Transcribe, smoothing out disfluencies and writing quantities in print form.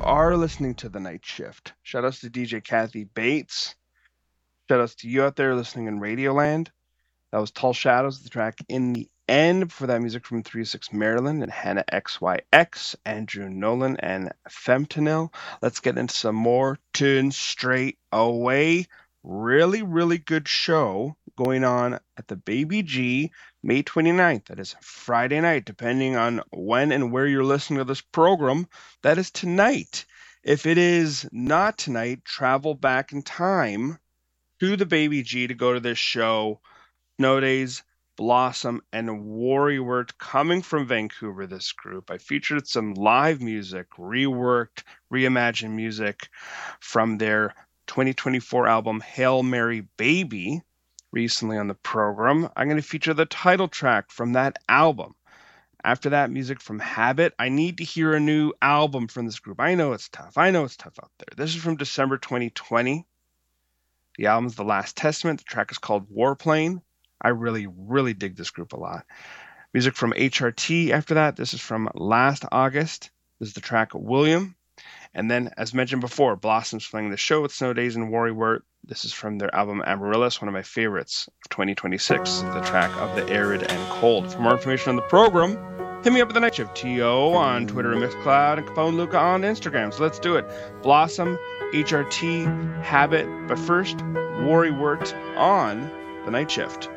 are listening to The Night Shift. Shout outs to DJ Kathy Bates. Shout outs to you out there listening in Radioland. That was Tall Shadows, the track In the End. Before that, music from 36 Maryland and Hannah XYX, Andrew Nolan, and Femtanil. Let's get into some more Turn Straight Away. Really, really good show going on at the Baby G May 29th. That is Friday night, depending on when and where you're listening to this program. That is tonight. If it is not tonight, travel back in time to the Baby G to go to this show. Snow Days, Blossom, and Worrywart coming from Vancouver, this group. I featured some live music, reworked, reimagined music from their 2024 album Hail Mary Baby recently on the program. I'm going to feature the title track from that album. After that, music from Habit. I need to hear a new album from this group. I know it's tough. I know it's tough out there. This is from December 2020. The album's The Last Testament. The track is called Warplane. I really, really dig this group a lot. Music from HRT after that. This is from last August. This is the track William. And then, as mentioned before, Blossom's playing the show with Snow Days and Worrywart. This is from their album Amaryllis, one of my favorites of 2026. The track Of the Arid and Cold. For more information on the program, hit me up at The Night Shift, TO on Twitter and Mixcloud, and Capone Luca on Instagram. So let's do it. Blossom, HRT, Habit, but first, Worrywart on The Night Shift.